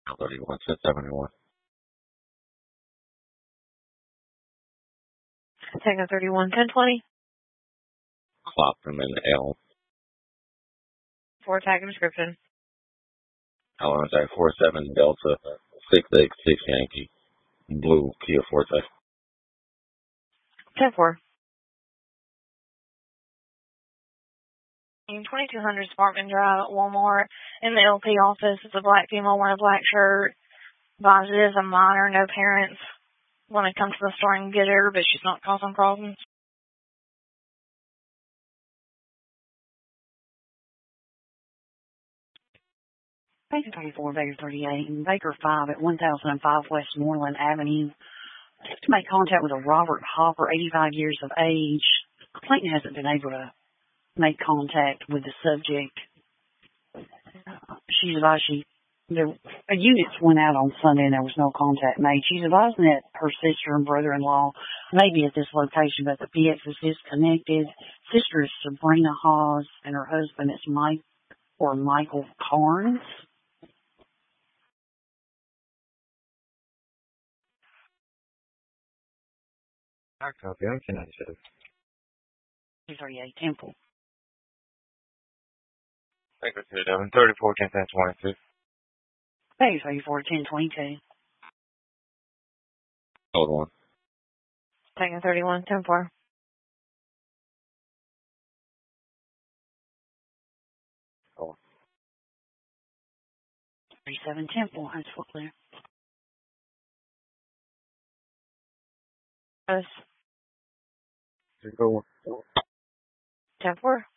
31, 1071. Tango 31, 1020. Clock them in the L. 4 tag and description. Alonzo 47 Delta 686 Yankee. Blue Kia Forte. 10-4. 2200 Sparkman Drive at Walmart. In the LP office, it's a black female wearing a black shirt. Advised it is a minor, no parents. Want to come to the store and get her, but she's not causing problems. Baker 34, Baker 38, and Baker 5 at 1005 Westmoreland Avenue. To make contact with a Robert Hopper, 85 years of age. The complainant hasn't been able to make contact with the subject. She's advised a unit went out on Sunday and there was no contact made. She's advising that her sister and brother-in-law may be at this location, but the PX is disconnected. Sister is Sabrina Hawes, and her husband is Michael Carnes. I copy. I'm 1097. 238 Temple. Baker 37, 34, 1022. Baker 34, 1022. Hold on. Tango 31, 10-4. Hold on. 37 Temple. That's what clear. Yes. 341. 10-4.